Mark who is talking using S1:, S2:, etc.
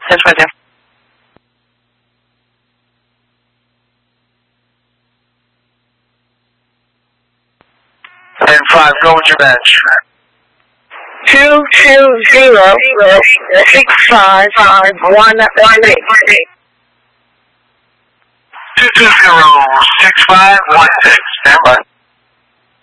S1: That's right there.
S2: 10-5, go with your match.
S1: 220-6518.
S2: 220-6516, stand by.